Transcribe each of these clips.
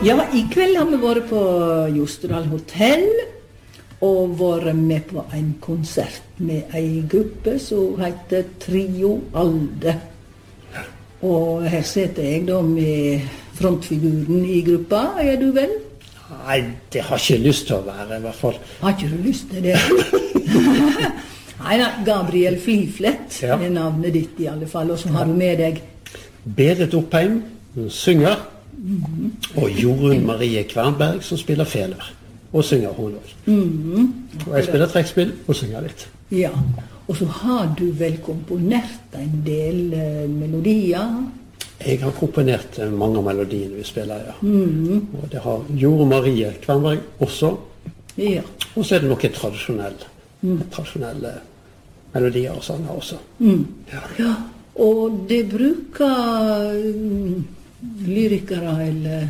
Ja, i kveld har vi vært på Jostedal Hotel og vært med på en konsert med en gruppe som heter Trio Alde. Og her sitter jeg da med frontfiguren i gruppa, er du vel? Nei, det har ikke lyst til å være i hvert fall. Har ikke du lyst til det? Nei, Gabriel Fliflet er navnet ditt i alle fall, og så har du med deg Berit Oppheim, hun synger, og Jorunn Marie Kvernberg som spiller feler, og synger hun også. Og jeg spiller trekkspill og synger litt. Ja, og så har du vel komponert en del melodier? Jeg har komponert mange av melodiene vi spiller, ja. Og det har Jorunn Marie Kvernberg også. Ja. Og så er det noen tradisjonelle melodier og sanger også. Ja, og det bruker lyrikere eller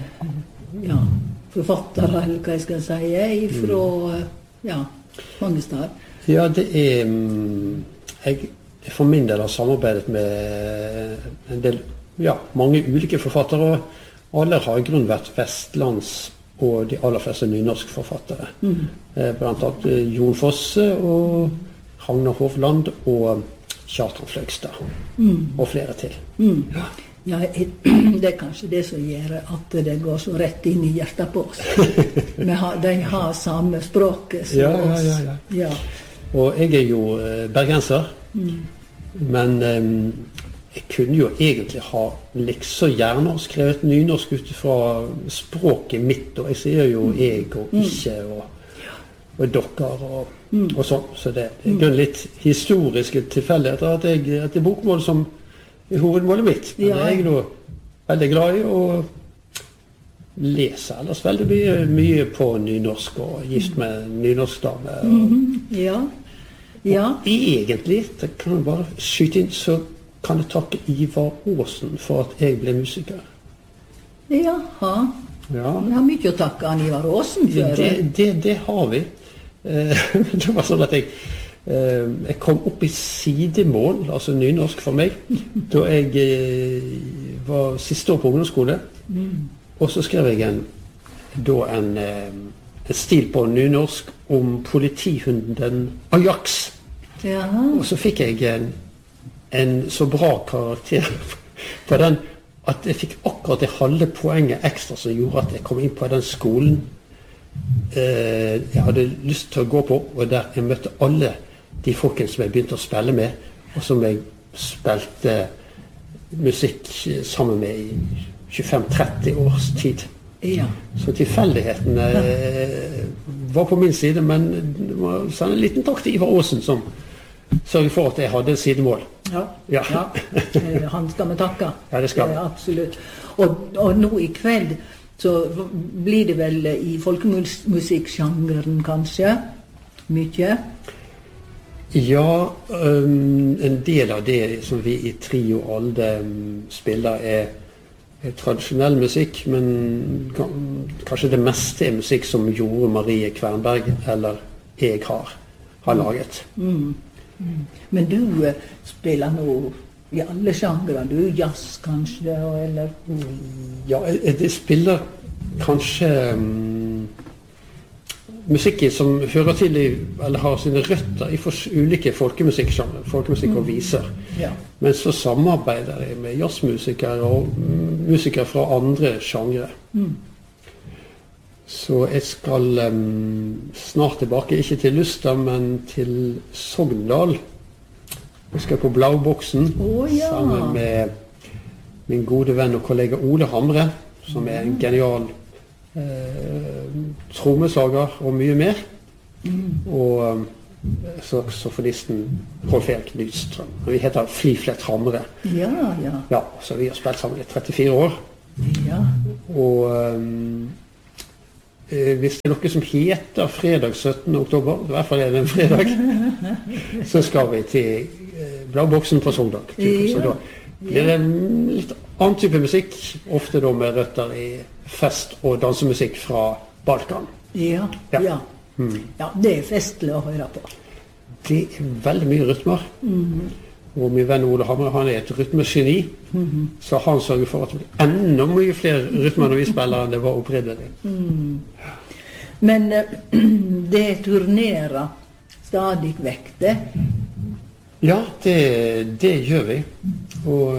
forfattere, eller hva jeg skal si, fra mange steder. Ja, det er jeg for min del har samarbeidet med en del, mange ulike forfattere. Alle har i grunnen vært vestlands og de aller fleste nynorsk forfattere. Blant annet Jon Fosse og Ragnar Hovland og Kjartan Fløgstad og flere til. Ja, det er kanskje det som gjør at det går så rett inn i hjertet på oss. De har samme språket som oss. Ja. Og jeg er jo bergenser, men jeg kunne jo egentlig ha liksom gjerne skrevet nynorsk ut fra språket mitt, og jeg sier jo jeg og ikke og dere og sånn. Så det er litt historiske tilfeldigheter at det er bokmål som er hovedmålet mitt. Men jeg er nå veldig glad i å lese ellers veldig mye på nynorsk og gift med nynorskdame. Og egentlig, det kan jeg bare skyte inn, så kan jeg takke Ivar Aasen for at jeg ble musiker. Jaha. Ja. Vi har mye å takke Ivar Aasen for. Det har vi. Det var sånn at jeg kom opp i sidemål, altså nynorsk for meg, da jeg var siste år på ungdomsskole. Og så skrev jeg en stil på nynorsk om politihunden Ajax. Og så fikk jeg en så bra karakter på den, at jeg fikk akkurat det halve poenget ekstra som gjorde at jeg kom inn på den skolen jeg hadde lyst til å gå på, og der jeg møtte alle de folkene som jeg begynte å spille med, og som jeg spilte musikk sammen med i 25-30 års tid. Så tilfeldighetene var på min side, men det var en liten takk til Ivar Aasen som sørget for at jeg hadde sidemål. Ja. Han skal vi takke. Ja, det skal vi. Absolutt. Og nå i kveld så blir det vel i folkemusikksjangeren kanskje mye? Ja, en del av det som vi i Trio Alde spiller er tradisjonell musikk, men kanskje det meste er musikk som Jorunn Marie Kvernberg eller jeg har laget. Men du spiller nå i alle sjangere, du jazz kanskje, eller? Ja, det spiller kanskje musikk som hører til eller har sine røtter i ulike folkemusikksjangre, folkemusikk og viser. Men så samarbeider jeg med jazzmusikere og musikere fra andre sjangre. Så jeg skal snart tilbake, ikke til Luster, men til Sogndal. Jeg skal på Blauboksen sammen med min gode venn og kollega Ole Hamre, som er en genial trommeslager og mye mer. Og saksofonisten Rolf Erik Nydstrøm. Vi heter Fliflet Hamre. Ja, så vi har spilt sammen i 34 år. Og hvis det er noe som heter fredag 17. oktober, i hvert fall er det en fredag, så skal vi til Blauboksen på Sogndal. Så da blir det litt annen type musikk, ofte da med røtter i fest- og dansemusikk fra Balkan. Ja, det er festlig å høre på. Det er veldig mye rytmer. Og min venn Ole Hamre, han et rytmegeni, så han sørger for at det blir enda mye flere rytmer når vi spiller enn det var opprinnelig. Men det turnerer stadig vekk, det? Ja, det gjør vi. Og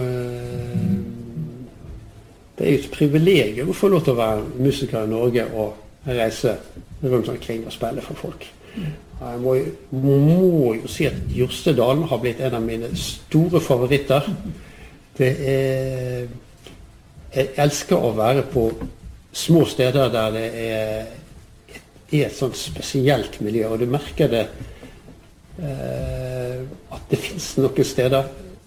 det jo et privilegium å få lov til å være musiker i Norge og reise rundt omkring og spille for folk. Jeg må jo si at Jostedalen har blitt en av mine store favoritter. Jeg elsker å være på små steder der det et sånt spesielt miljø, og du merker det at det finnes noen steder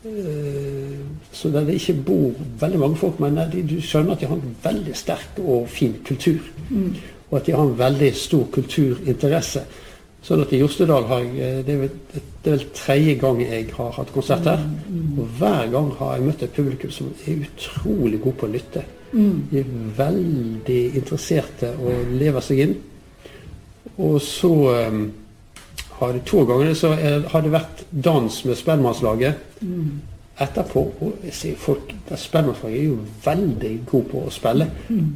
så der det ikke bor veldig mange folk, men du skjønner at de har en veldig sterk og fin kultur, og at de har en veldig stor kulturinteresse. Sånn at i Jostedal det er vel 3. gang jeg har hatt konsert her, og hver gang har jeg møtt et publikum som utrolig god på å lytte. De veldig interesserte og lever seg inn. Og så har det 2 ganger så har det vært dans med Spellemannslaget etterpå, og jeg ser folk der Spellemannslaget jo veldig god på å spille,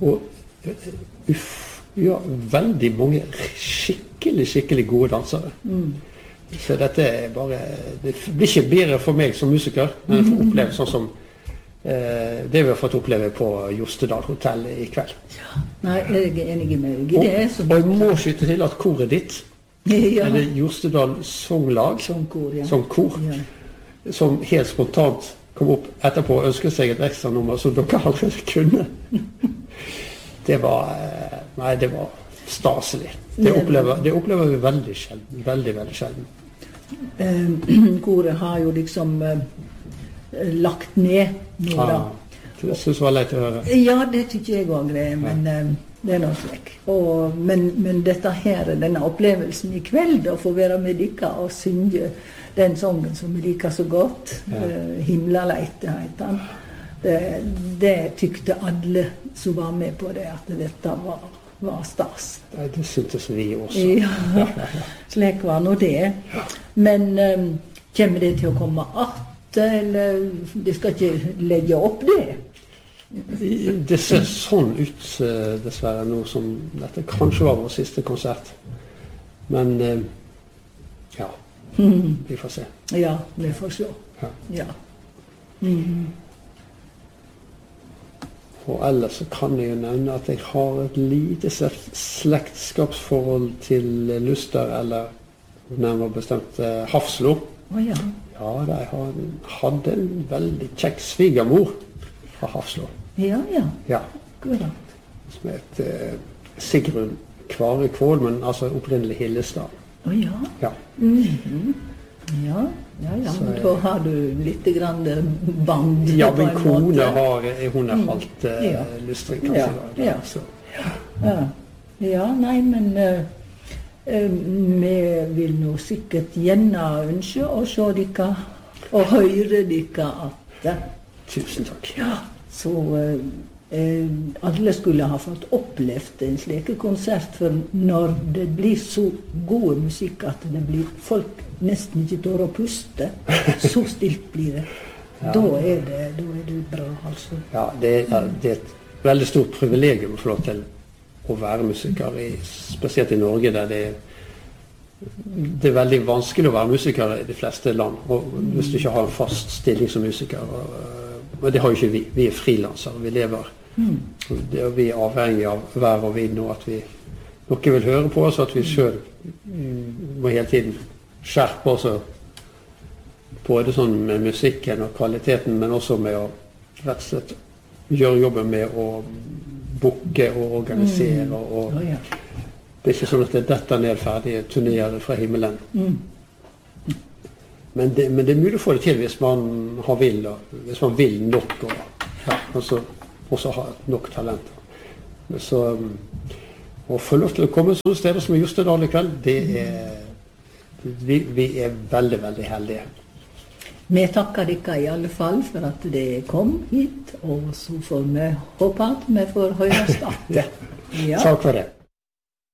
og veldig mange skikkelig gode dansere. Så dette bare, det blir ikke bedre for meg som musiker, men jeg får oppleve sånn som det vi har fått oppleve på Jostedal Hotel i kveld. Ja, nei, jeg enig med deg. Og jeg må skyte til at koret ditt, det Jostedal Songlag, Songkor, som helt spontant kom opp etterpå og ønsket seg et ekstra nummer som dere allerede kunne. Det var staselig. Det opplever vi veldig sjelden. Veldig sjelden. Koret har jo liksom lagt ned nå da. Det synes jeg var leit å høre. Ja, det tykker jeg også, men det noe slik. Men dette her, denne opplevelsen i kveld, å få være med dere og synge den sangen som vi liker så godt, Himlaleite heter den. Det tykte alle som var med på det, at dette var stas. Det syntes vi også. Ja, slik var nå det. Men kommer det til å komme att, eller de skal ikke legge opp det? Det ser sånn ut, dessverre, nå som dette kanskje var vår siste konsert. Men ja, vi får se. Ja, vi får se. Ja. Og ellers så kan jeg jo nevne at jeg har et lite slektskapsforhold til Luster, eller nærmere bestemt Hafslo. Ja. Ja, de hadde en veldig kjekk svigermor fra Hafslo. Ja. Akkurat. Som het Sigrun Kvare Kvål, men altså opprinnelig Hillestad. Ja. Ja, men da har du litt grann band. Ja, min kone hun halvt lystring, kan jeg si. Ja, nei, men vi vil nå sikkert gjerne ønske å se dere og høre dere at Tusen takk. Ja, så alle skulle ha fått opplevd en slik konsert, for når det blir så god musikk at det blir folk nesten ikke tør å puste, så stilt blir det. Ja. Da er det bra, altså. Ja, det er et veldig stort privilegium å få lov til å være musiker, spesielt i Norge, der det er veldig vanskelig å være musiker i de fleste land, og hvis du ikke har en fast stilling som musiker. Og det har jo ikke vi. Vi er frilansere, vi lever. Og vi er avhengig av vær og vind, og at noen vil høre på oss, at vi selv må hele tiden skjerpe oss, både sånn med musikken og kvaliteten, men også med å rett og slett gjøre jobben med å booke og organisere. Og det er ikke sånn at det detter ned ferdige turnerer fra himmelen. Men det er mulig å få det til hvis man hvis man vil nok, og også har nok talent. Så å få lov til å komme sånne steder som i Jostedal i kveld, vi er veldig, veldig heldige. Vi takker dere i alle fall for at dere kom hit, og så får vi håpe at vi får høre snart. Ja. Takk for det.